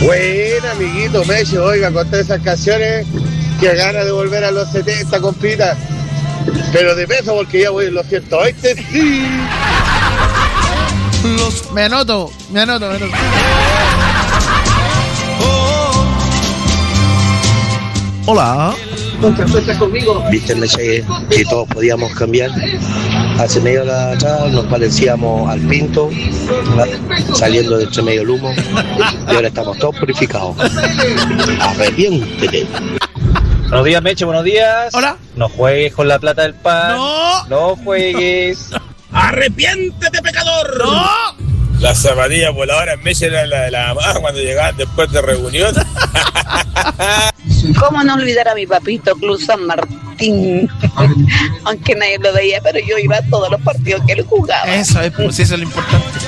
Buena, amiguito Meche, oiga, con todas esas canciones, que ganas de volver a los 70, compita. Pero de peso, porque ya voy en los 120, sí. Me anoto. Hola. Viste, Meche, que todos podíamos cambiar. Hace media hora atrás nos parecíamos al Pinto, saliendo de entre medio el humo, y ahora estamos todos purificados. Arrepiéntete. Buenos días, Meche, buenos días. Hola. No juegues con la plata del pan. No Juegues. ¡Arrepiéntete, pecador! ¡No! La zapatilla voladora en Meche era la de la mamá cuando llegaban después de reunión. ¿Cómo no olvidar a mi papito Club San Martín? Aunque nadie lo veía, pero yo iba a todos los partidos que él jugaba. Eso es lo importante.